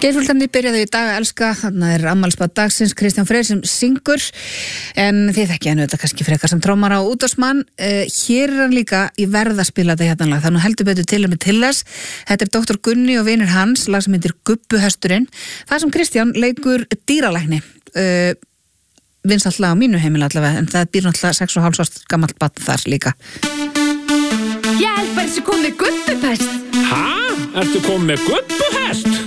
Geirfuldarnir byrjaðu í dag að elska, þannig afmælisbarn dagsins Kristján Freyr sem syngur, en þið þekkið hann auðvitað kannski frekar sem trommara og útvarpsmann. Hér hann líka í verð að spila þetta hérna lag, þannig heldur betur til og með til þess. Þetta Dr. Gunni og vinir hans, lag sem heitir Gubbuhesturinn, það sem Kristján leikur dýralækni. Vinsælt lag á mínu heimili allavega, en það býr náttúrulega 6,5 árs gamalt barn þar líka. Ég held bara þessi komið með gubbupest. Hæ? Ertu komið með gubbuhest?